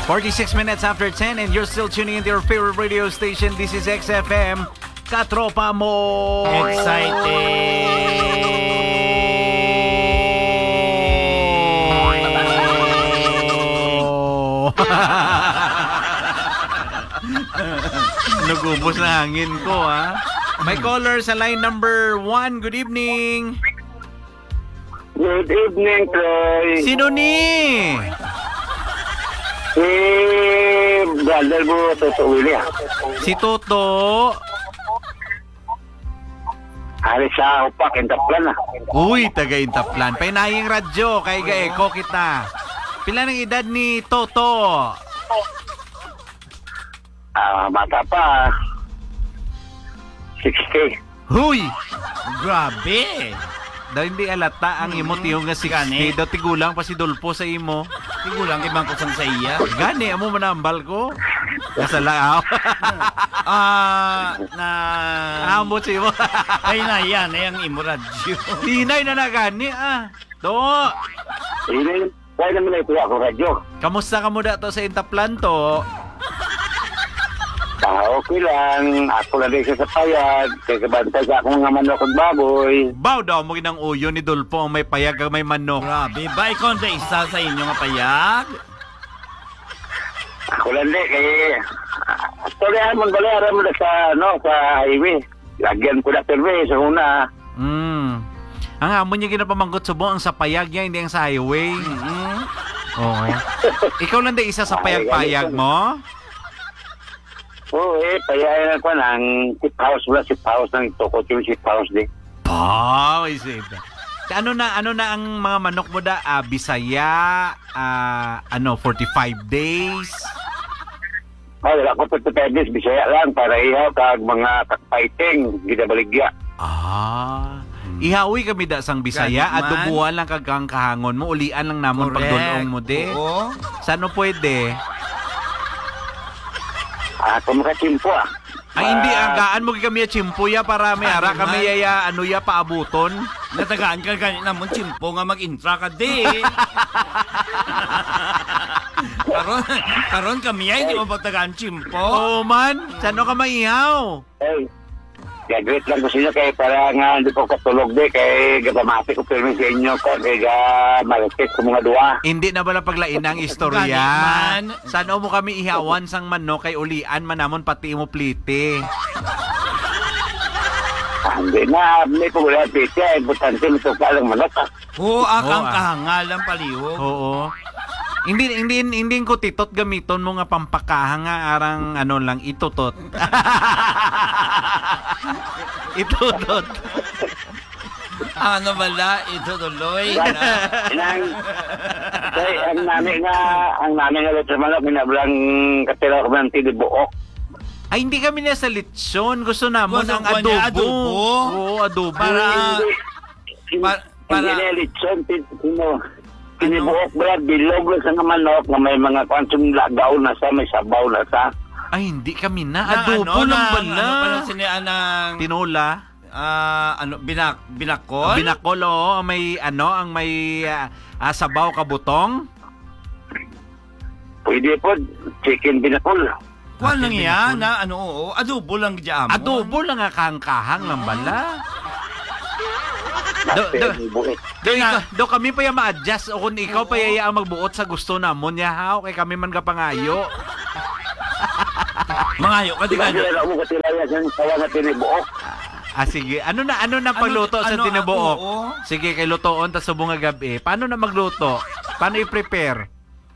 46 minutes after 10 and you're still tuning into your favorite radio station. This is XFM. Katropa mo! Nagubos na hangin ko, ha? May caller sa line number 1. Good evening. Good evening, Troy. Sino ni? Si brother mo, Toto Willie. Si Toto. Hari sa upak, intaplan na. Uy, taga-intaplan. Painayang radyo, kay ga-echo kita. Pila ng edad ni Toto? Bata pa. 60. Huy! Grabe. Daw hindi alata ang imo tiyong nga 60. Daw tigulang pa si Dolpo sa imo. Tigulang kay Bangko sang sa iya. Gani, amo manambal ko. Nasalaaw. Amo si mo. Ay na yan, ay ang imo radyo. Tinay na na gani, To. Kaya naman na ito ako, radyo. Kamusta ka mo dato sa intaplan, to? Okay lang. Ako na din siya sa payag. Kaya kabantay sa akong mga manok at baboy. Baw daw mo ginang uyo ni Dolpo ang may payag ang may manok. Grabe. Ba, ikaw na isa sa inyo nga payag? Ako lang din. Kaya tuloyan mo, balayaran mo na sa highway. Lagyan ko na perwe sa una. Ang amon niya ginapamanggot subo ang sa payag niya, hindi ang sa highway. Oo. Ikaw lang din isa sa payag-payag mo? Oo, payayan ko ng sip house ng tukot yung sip house din. Isip. Ano na ang mga manok mo da? Bisaya, 45 days? Wala ko 45 days, Bisaya lang, para ihaw kag mga kakpaiting, gidabaligya. Ihawi kami da sang Bisaya, adubuhan lang kag kang kahangon mo, ulian lang namon pagdulong mo de. Oo. Saan mo pwede? Kung makachimpo Ay hindi, agaan mo kami chimpuya para may ara kami yaya paabuton. Natagaan ka ganit namon chimpo nga mag-intra ka di. Karon kami ay di mo pagtagaan chimpo. Oo man, saan ka maihaw? Gagawit lang ko sa inyo kaya para nga hindi ko katulog di kaya gabamati ko pero sa inyo ko kaya malapit ko mga duwa. Hindi na bala paglain ang istorya. Saan mo kami ihawan sang manok kay ulian manamon pati mo plite. Hindi na, may pagula piti ay butante mo ka lang manok Oo, akang kahangalan palihog. Oo. Hindi ko titot gamiton mo nga pampakahan nga arang lang itutot. Itutot. Ano bala ito tuloy? Ang namin nga lechon manok minablang katira ko ng tinibuok. Ay, hindi kami na sa lechon. Gusto namon ang adobo. Oo, adobo. Hindi na lechon, tinibuok ba, bilog lang sa manok na may mga kwansong lagaw na sa, may sabaw na sa. Ay, hindi kami na. Adobo lang bala. Ano sinayaan ng tinola? Binakol? Binakol, oo. Ang may sabaw kabutong. Pwede po, chicken binakol. Kuan lang yan, adobo lang dyan mo. Adobo lang kahang-kahang lang bala. Do kami pa yung ma-adjust o kung ikaw pa yaya ang magbuot sa gusto namon niya ha, kay kami man kapangayo. Mangayo ka di ka. Wala mo katilaya sa sawa na tinibuok. Sige, ano na pagluto sa tinibuok? Sige, kay lutoon ta subong nga gabi. Paano na magluto? Paano i-prepare?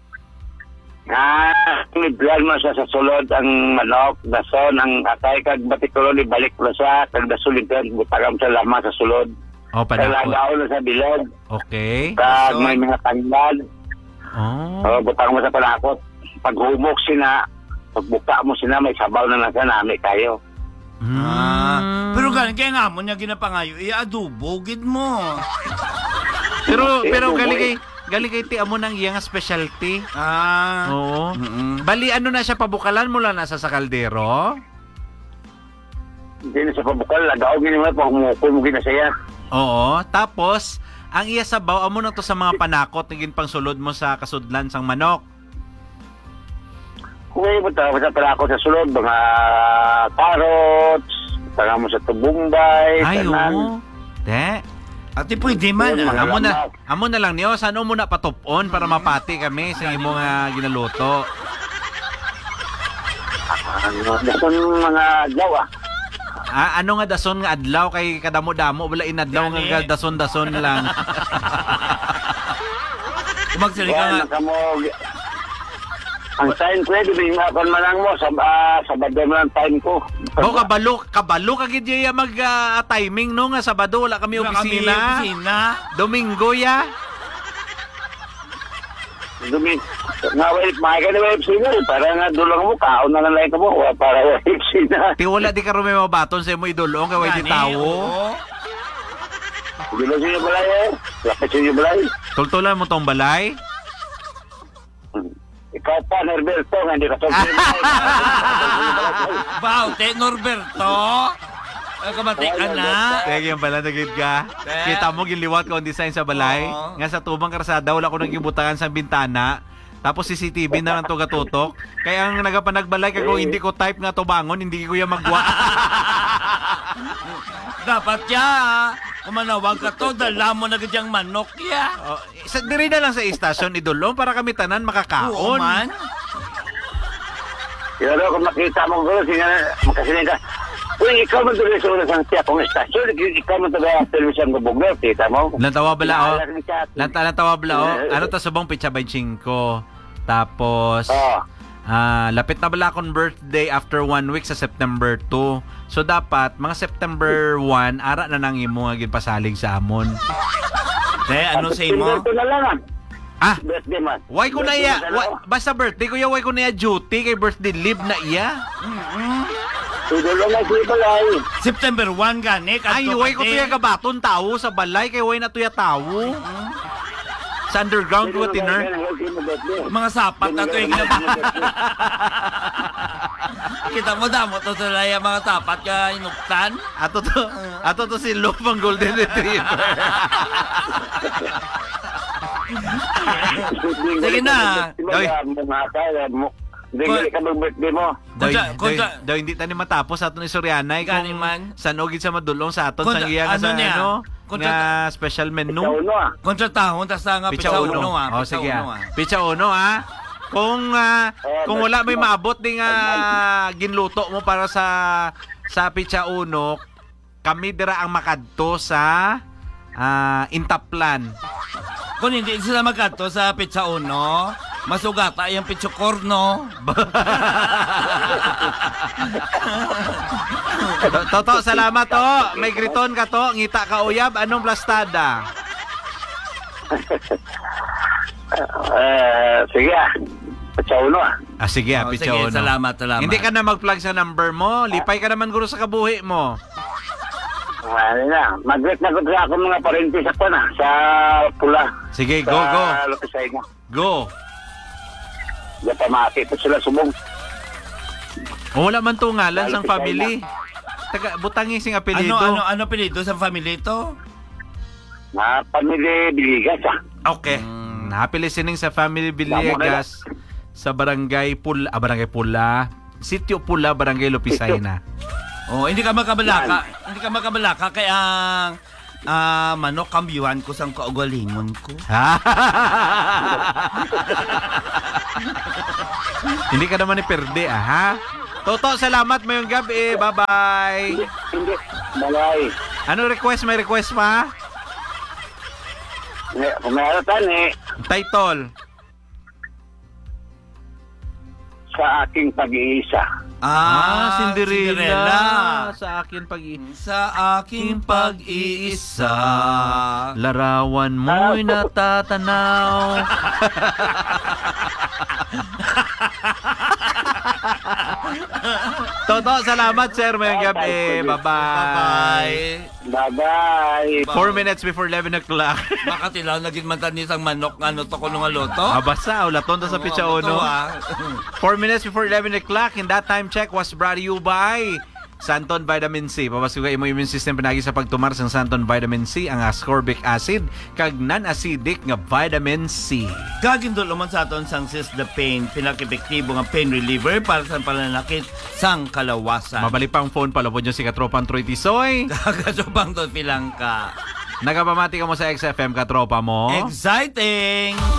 Niblan mo siya sa sulod ang manok, dason, ang atay kag batikulo ibalik mo siya, kag dasulin butagam sa lama sa sulod. Kalagaw na sa bilog. Okay. Kag may mga tanglad. Butang mo sa panakot. Pag humok sina, pagbuka mo sina, may sabaw na nasa nami kayo. Pero galing kaya nga mo niya ginapangayo, adobo, gid mo. pero galing kay ti amo nang iyang specialty. Oo. Bali ano na siya, pabukalan mo lang nasa sa kaldero? Hindi na sa pabukal, lagaw gini mo, pag humukol mo ginasaya. Oo, tapos ang iya sabaw amo na to sa mga panakot naging pangsulod mo sa kasudlan sang manok. Kuya, punta mo sa pala ako sa sulod, mga carrots, punta mo sa Tubumbay, Ay, tanan. oo. Te. Ate, pwede man. Yun, mga Amo na lang niyo, saan mo na patupon para mapati kami sa imong ginaluto. Dason mga adlaw Ano nga dason nga adlaw kay kadamo-damo wala inadlaw Gani. nga dason-dason lang. Kumagsali ka nga. Ang time ko, di ba yung man lang mo, Sabado mo lang time ko. O kabalo ka gid ya mag timing no nga Sabado wala kami Wala kami opisina. opisina. Domingo ya. Nga wait, maka na wait sina, para nga dulang mo, kaon na lang ka mo, para wait sina. Ti wala di ka ro may mabaton sa imo idolong kay way di Gani, tawo. oo. Dulang siya balay lapit siya balay. Tultulan mo tong balay. Ikaw pa, Norberto, nga hindi ka tultulan balay. Wow, te Norberto. Kamati ka na. Kaya yung bala nagid ka. Te. Kita mo giliwat ko ang design sa balay. Oo. Nga sa tubang karsada wala ko nagibutangan sa bintana. Tapos CCTV na lang to gatutok. Kaya ang nagapanagbalay kay ko hindi ko type nga tubangon, hindi ko ya magwa. Dapat ya. Kumanawag ka to, dala mo na gadyang manok ya. Diri na lang sa istasyon idolong para kami tanan Oo makakaon. man. Pero kung makita mo ko, makasinig ka. Uy, ikaw man tuloy sa ulas ang siya kong estasyon. Ikaw man tuloy ang televisyon ng bugler. Kita mo? Lantawa bala o. Naalala ni Chat. Lantawa bala o. Ano ta subong pitsa 25. Tapos Oo. lapit na bala akong birthday after 1 week sa September 2. So dapat mga September 1 ara na nang imo nga ginpasalig sa amon. Te, ano sa imo? Ito na lang Birthday man. Why ko na iya? Basta birthday ko ya, why ko na iya duty kay birthday leave na iya? Idolo na siya balay. September 1 gani. Ay, why ko tuya gabaton tao sa balay kay why na tuya tao? Sa underground ko tiner. Mga sapat na to yung Kita mo damo to tulay ang mga sapat ka inuktan. Ato to si Lopang Golden Retriever. Sige na. Hindi ka mag-birthday mo. Daw hindi tani matapos aton ni Sorianay Gani kung man. sanogid sa madulong sa aton Kontra- sa iya nga ano sa niya? ano Kontra- nga special menu. Ikaw Kontratahon, tas nga Picha pizza uno. uno Oh, sige. Picha uno Kung wala may maabot ding ginluto mo para sa picha uno, kami dira ang makadto sa Intaplan. Kung hindi sila magkanto sa pizza uno, masugata yung pizza corno. Toto, salamat to. May griton ka to. Ngita ka uyab. Anong plastada? Sige Pachauno Sige, Oh, picha sige, uno. salamat. Hindi ka na mag-plug sa number mo. Lipay ka naman guro sa kabuhi mo. Ano na, mag-wait na ko sa ako mga parentis ako na sa pula. Sige, go. Sa Lopisay mo. Go. Diyan pamati ito sila subong. Wala man to ngalan sang family. Taga butangi sing apelyido. Ano apelyido sa family to? Na pamilya Biligas Okay. Napili sining sa family Villegas sa Barangay Pula, Sitio Pula, Barangay Lopisay na. Oh, hindi ka makabalaka. Hindi ka makabalaka kaya manok kambyuhan ko sang kaugalingon ko. Hindi ka naman ni perde ha? Toto, salamat mo yung gabi. Bye-bye. Hindi, balay. Ano request? May request pa? Kung may haratan Title. sa aking pag-iisa. Cinderella. Sa akin Sa aking pag-iisa. Larawan mo'y natatanaw. Toto, salamat sir. May gabi. Bye-bye. Bye-bye. 4 minutes before 11 o'clock. Baka tilaw naging mantanis ang manok ano to kuno nga loto. Basta, ulaton to sa pitsa uno. 4 minutes before 11 o'clock, and that time check was brought to you by Santon Vitamin C. Pabasko ka imo immune system pinagi sa pagtumar sang Santon Vitamin C ang ascorbic acid kag non-acidic nga vitamin C. Kagindol man sa aton sang the pain, pinaka-epektibo nga pain reliever para sa pananakit sang kalawasan. Mabalik pang phone palapod nyo si Katropang Troy Tisoy. Kagasubang to pilang ka. Nagapamati ka mo sa XFM Katropa mo. Exciting!